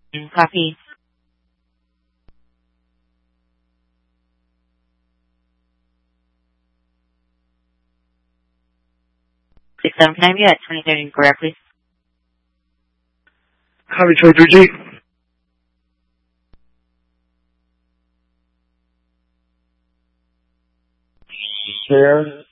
Copy. 679, you at 23rd and Square, please. Copy 23G. Share